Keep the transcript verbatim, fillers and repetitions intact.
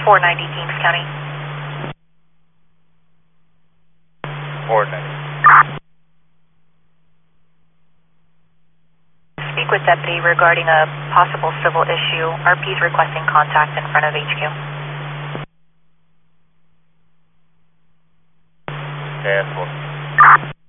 four ninety Kings County. four ninety. Speak with deputy regarding a possible civil issue. R P is requesting contact in front of H Q. ten four.